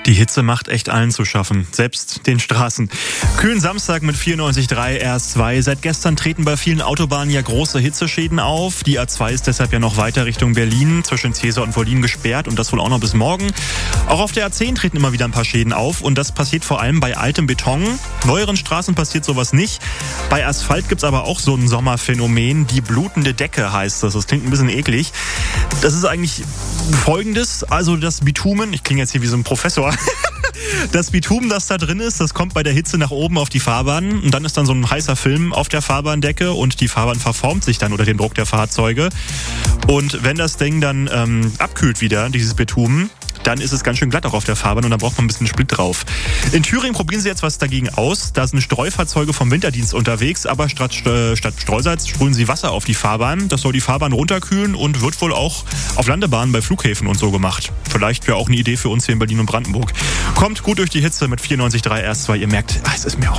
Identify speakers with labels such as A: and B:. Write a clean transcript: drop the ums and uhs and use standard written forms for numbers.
A: Die Hitze macht echt allen zu schaffen, selbst den Straßen. Kühlen Samstag mit 94,3 RS2. Seit gestern treten bei vielen Autobahnen ja große Hitzeschäden auf. Die A2 ist deshalb ja noch weiter Richtung Berlin, zwischen Zesar und Wollin gesperrt und das wohl auch noch bis morgen. Auch auf der A10 treten immer wieder ein paar Schäden auf und das passiert vor allem bei altem Beton. Neueren Straßen passiert sowas nicht. Bei Asphalt gibt's aber auch so ein Sommerphänomen. Die blutende Decke heißt das. Das klingt ein bisschen eklig. Das ist eigentlich Folgendes, also das Bitumen, ich klinge jetzt hier wie so ein Professor, das Bitumen, das da drin ist, das kommt bei der Hitze nach oben auf die Fahrbahn und dann ist dann so ein heißer Film auf der Fahrbahndecke und die Fahrbahn verformt sich dann unter dem Druck der Fahrzeuge. Und wenn das Ding dann abkühlt wieder, dieses Bitumen, dann ist es ganz schön glatt auch auf der Fahrbahn und dann braucht man ein bisschen Split drauf. In Thüringen probieren sie jetzt was dagegen aus. Da sind Streufahrzeuge vom Winterdienst unterwegs, aber statt Streusalz sprühen sie Wasser auf die Fahrbahn. Das soll die Fahrbahn runterkühlen und wird wohl auch auf Landebahnen bei Flughäfen und so gemacht. Vielleicht wäre auch eine Idee für uns hier in Berlin und Brandenburg. Kommt gut durch die Hitze mit 94,3 RS2. Ihr merkt, es ist mir auch